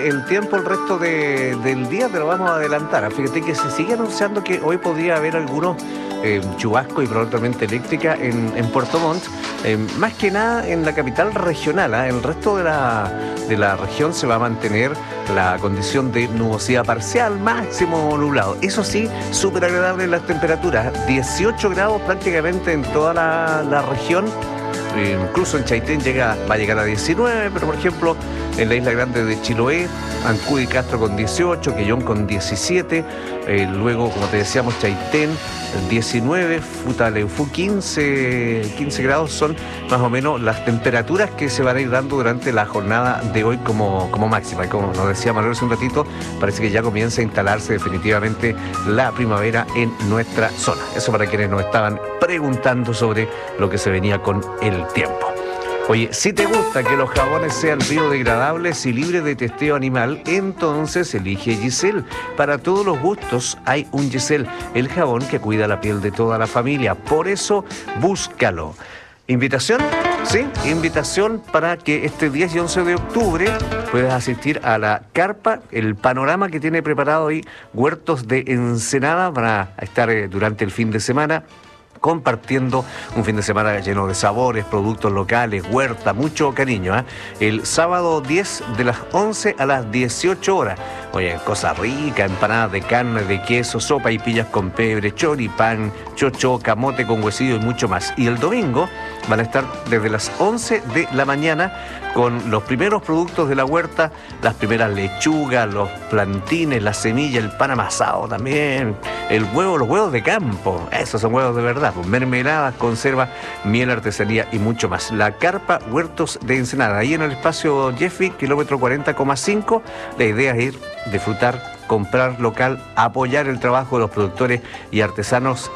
El tiempo, el resto del día te lo vamos a adelantar. Fíjate que se sigue anunciando que hoy podría haber algunos chubascos y probablemente eléctrica en Puerto Montt, más que nada en la capital regional. El resto de la región se va a mantener la condición de nubosidad parcial, máximo nublado. Eso sí, súper agradable las temperaturas, 18 grados prácticamente en toda la región. Incluso en Chaitén va a llegar a 19, pero por ejemplo en la isla grande de Chiloé, Ancud y Castro con 18, Quellón con 17, luego como te decíamos Chaitén 19, Futaleufú 15 grados son más o menos las temperaturas que se van a ir dando durante la jornada de hoy como máxima. Y como nos decía Manuel hace un ratito, parece que ya comienza a instalarse definitivamente la primavera en nuestra zona. Eso para quienes nos estaban preguntando sobre lo que se venía con el tiempo. Oye, si te gusta que los jabones sean biodegradables y libres de testeo animal, entonces elige Giselle. Para todos los gustos hay un Giselle, el jabón que cuida la piel de toda la familia. Por eso, búscalo. ¿Invitación? Sí, invitación para que este 10 y 11 de octubre puedas asistir a la carpa, el panorama que tiene preparado ahí Huertos de Ensenada. Van a estar durante el fin de semana compartiendo un fin de semana lleno de sabores, productos locales, huerta, mucho cariño. El sábado 10 de las 11 a las 18 horas. Oye, cosa rica, empanadas de carne, de queso, sopa y pillas con pebre, choripán, chocho, camote con huesillo y mucho más. Y el domingo van a estar desde las 11 de la mañana con los primeros productos de la huerta, las primeras lechugas, los plantines, la semilla, el pan amasado también, el huevo, los huevos de campo, esos son huevos de verdad, pues, mermeladas, conserva, miel, artesanía y mucho más. La carpa Huertos de Ensenada, ahí en el espacio Jeffy, kilómetro 40,5, la idea es ir, disfrutar, comprar local, apoyar el trabajo de los productores y artesanos